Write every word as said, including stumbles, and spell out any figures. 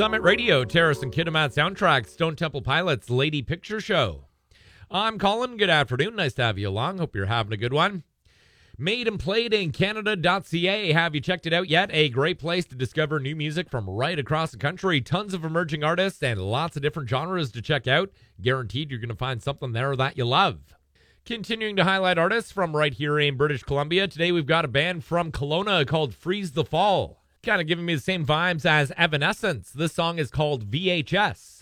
Summit Radio, Terrace and Kitimat Soundtrack, Stone Temple Pilots, Lady Picture Show. I'm Colin. Good afternoon. Nice to have you along. Hope you're having a good one. Made and played in Canada dot c a. Have you checked it out yet? A great place to discover new music from right across the country. Tons of emerging artists and lots of different genres to check out. Guaranteed you're going to find something there that you love. Continuing to highlight artists from right here in British Columbia. Today we've got a band from Kelowna called Freeze the Fall. Kind of giving me the same vibes as Evanescence. This song is called V H S.